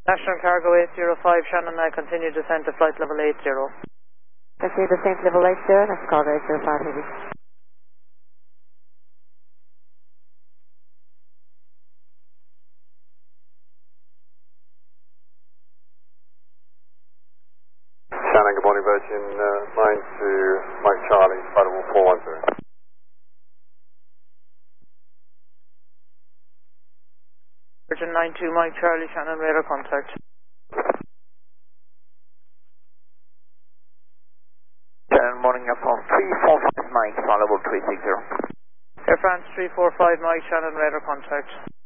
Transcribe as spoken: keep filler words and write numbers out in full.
National Cargo eight zero five, Shannon, I continue descent to flight level eight zero. Continue descent level eight zero, National Cargo eight zero five, heavy. Shannon, good morning, Virgin uh, nine to Mike Charlie, flight level four one zero. Virgin nine two, Mike Charlie, Shannon, radar contact. Shannon, morning, Air France three four five Mike, flight level three six zero. Air France three four five, Mike, Shannon, radar contact.